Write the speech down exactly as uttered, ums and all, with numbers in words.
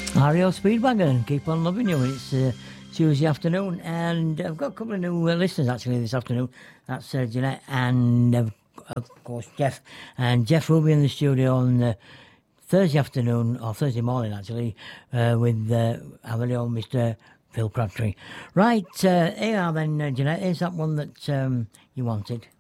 R E O Speedwagon, keep on loving you. It's uh, Tuesday afternoon, and I've got a couple of new uh, listeners actually this afternoon. That's uh, Jeanette and, uh, of course, Jeff. And Jeff will be in the studio on uh, Thursday afternoon, or Thursday morning actually, uh, with uh, our very own Mister Phil Crabtree. Right, uh, here are then, uh, Jeanette. Is that one that um, you wanted?